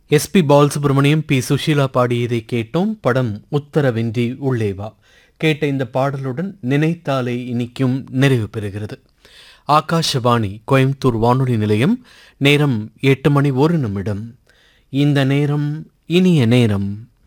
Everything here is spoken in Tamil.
எஸ்பி பாலசுப்ரமணியம், பி சுஷீலா பாடியதை கேட்டோம். படம் உத்தரவின்றி உள்ளேவா. கேட்ட இந்த பாடலுடன் நினைத்தாலே இனிக்கும் நிறைவு பெறுகிறது. ஆகாஷவாணி கோயம்புத்தூர் வானொலி நிலையம். நேரம் 8 மணி 1 நிமிடம். இந்த நேரம் இனிய நேரம்.